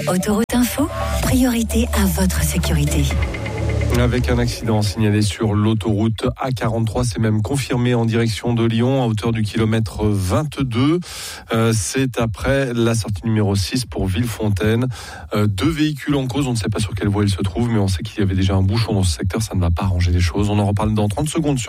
Autoroute Info, priorité à votre sécurité. Avec un accident signalé sur l'autoroute A43, c'est même confirmé en direction de Lyon à hauteur du kilomètre 22. C'est après la sortie numéro 6 pour Villefontaine. 2 véhicules en cause, on ne sait pas sur quelle voie ils se trouvent, mais on sait qu'il y avait déjà un bouchon dans ce secteur, ça ne va pas arranger les choses. On en reparle dans 30 secondes sur